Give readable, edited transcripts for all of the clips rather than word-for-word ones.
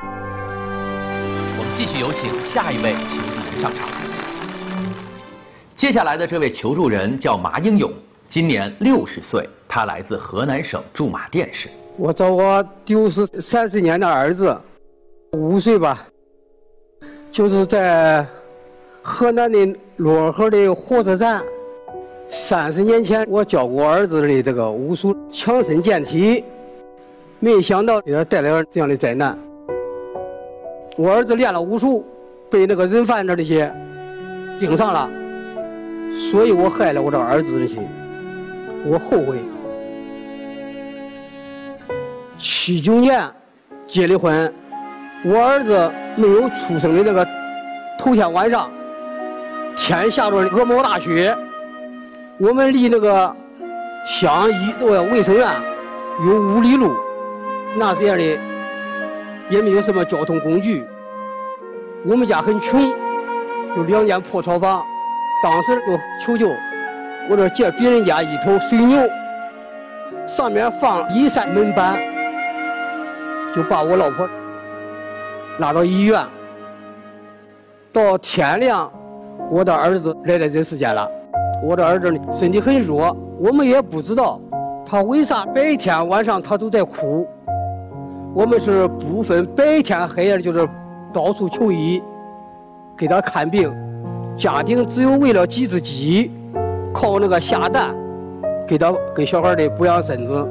我们继续有请下一位求助人上场。接下来的这位求助人叫马英勇，今年60岁，他来自河南省驻马店市。 我找我丢失30年的儿子，5岁吧，就是在河南的漯河的火车站。30年前，我教过儿子的这个武术强身健体，没想到给他带来了这样的灾难。我儿子练了武术，被那个人贩子这些盯上了，所以我害了我的儿子的心，我后悔。79年结的婚，我儿子没有出生的那个头天晚上，天下着鹅毛大雪，我们离那个乡卫生院有5里路，那时间里也没有什么交通工具，我们家很穷，有2间破草房，当时就求救，我这借别人家一头水牛，上面放1扇门板，就把我老婆拉到医院。到天亮，我的儿子来到这世间了。我的儿子身体很弱，我们也不知道他为啥白天晚上他都在哭。我们是不分白天黑夜，就是到处求医，给他看病。家庭只有为了几只鸡，靠那个下蛋，给小孩的补养身子。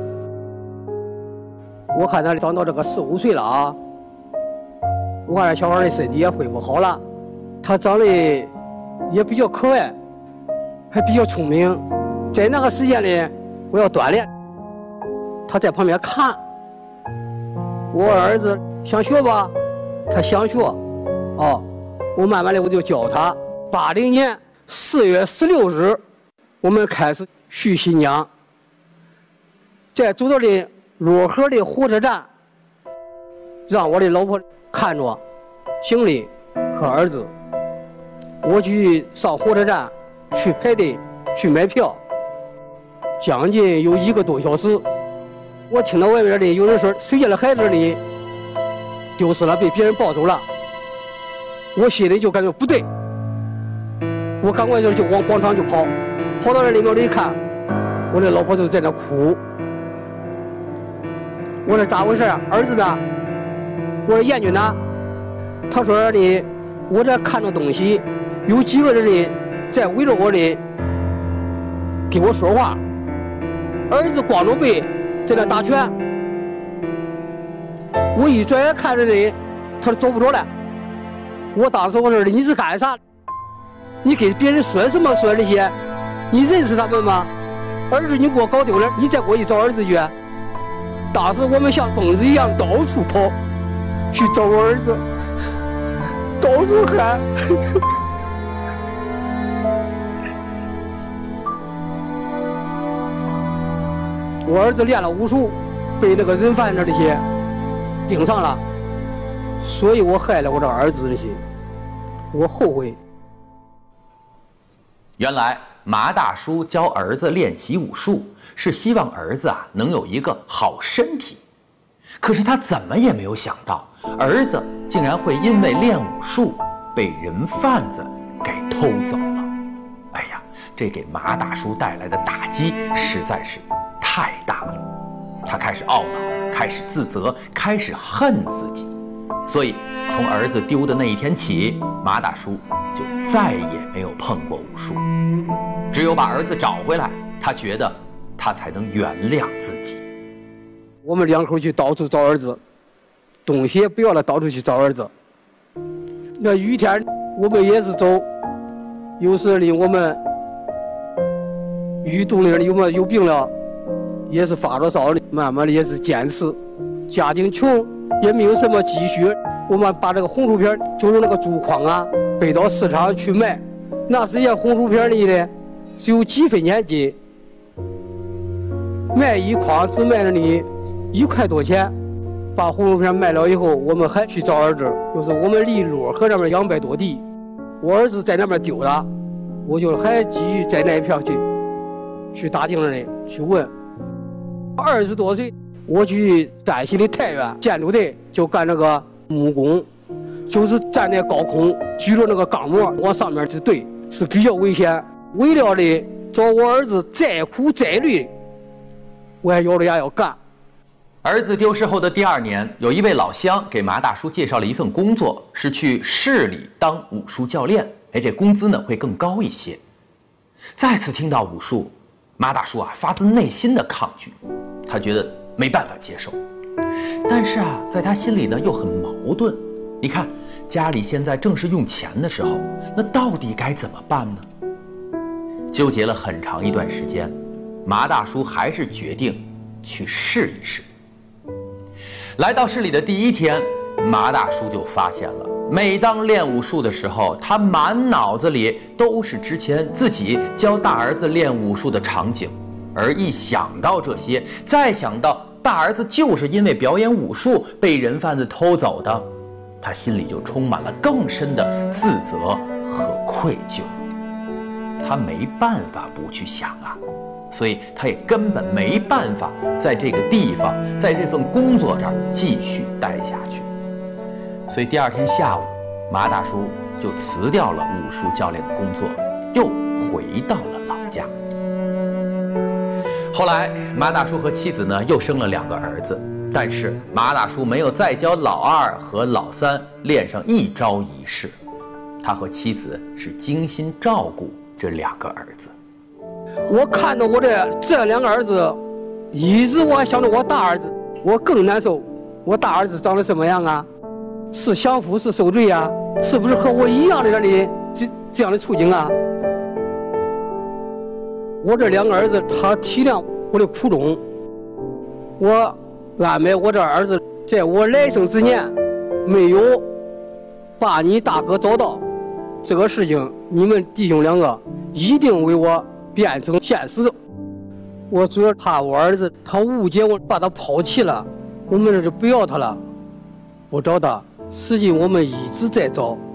我看他长到这个4、5岁了啊，我看这小孩的身体也恢复好了，他长得也比较可爱，还比较聪明。在那个时间里，我要锻炼，他在旁边看。我儿子想学吧，他想学，我慢慢的我就教他。80年4月16日，我们开始去新疆，在走到的漯河的火车站，让我的老婆看着行李和儿子，我去上火车站去排队去买票，将近有1个多小时。我听到外面的有人说谁家的孩子里丢失了，被别人抱走了，我心里就感觉不对，我赶快就往广场就跑到那里面一看，我的老婆就在那哭。我说咋回事啊？儿子呢？我说燕军呢？他说的我这看着东西，有几个人呢在围着我的给我说话，儿子光着背在那打拳。我一转眼看着人，他走不着了。我当时我说你是干啥？你给别人说什么说这些？你认识他们吗？儿子你给我搞丢了，你再给我一找儿子去。当时我们像疯子一样到处跑，去找我儿子，到处喊。我儿子练了武术，被那个人贩子这些盯上了，所以我害了我的儿子的心，我后悔。 原来马大叔教儿子练习武术，是希望儿子能有一个好身体。可是他怎么也没有想到，儿子竟然会因为练武术被人贩子给偷走了。哎呀，这给马大叔带来的打击实在是太大了。他开始懊恼，开始自责，开始恨自己。所以从儿子丢的那一天起，马大叔就再也没有碰过武术。只有把儿子找回来，他觉得他才能原谅自己。 我们2口去到处找儿子，东西也不要了，到处去找儿子。那雨天我们也是走，有时呢我们遇冻里有病了，也是发着烧的，慢慢的也是坚持。家庭穷，也没有什么积蓄，我们把这个红薯片就用那个竹筐背到市场去卖。那时间红薯片里呢只有几分钱斤，卖一筐只卖了你1块多钱。把红薯片卖了以后，我们还去找儿子，就是我们离漯河那边200多地，我儿子在那边丢了，我就还继续在那一片去打听人去问。20多岁，我去山西的太原建筑队就干这个木工，就是站在高空举着那个钢模往上面去怼，是比较危险。为了的找我儿子再苦再累，我还咬着牙要干。 儿子丢失后的第2年，有一位老乡给马大叔介绍了一份工作，是去市里当武术教练。这工资呢会更高一些。再次听到武术，马大叔啊发自内心的抗拒，他觉得没办法接受。但是啊，在他心里呢又很矛盾。你看，家里现在正是用钱的时候，那到底该怎么办呢？纠结了很长一段时间，马大叔还是决定去试一试。来到市里的第1天，马大叔就发现了，每当练武术的时候，他满脑子里都是之前自己教大儿子练武术的场景，而一想到这些，再想到大儿子就是因为表演武术被人贩子偷走的，他心里就充满了更深的自责和愧疚。他没办法不去想啊，所以他也根本没办法在这个地方，在这份工作这儿继续待下去。所以第2天下午，马大叔就辞掉了武术教练的工作，又回到了老家。后来马大叔和妻子呢又生了2个儿子，但是马大叔没有再教老2和老3练上一招一式，他和妻子是精心照顾这2个儿子。 我看到我这2个儿子，一直我还想着我大儿子，我更难受。我大儿子长得什么样啊？是享福是受罪啊？是不是和我一样的这样的处境啊？我这2个儿子，他体谅我的苦衷。我安排我这儿子在我来生之年没有把你大哥找到，这个事情你们弟兄2个一定为我变成现实。我主要怕我儿子他误解我，把他抛弃了，我们这就不要他了，不找他。实际我们一直在找。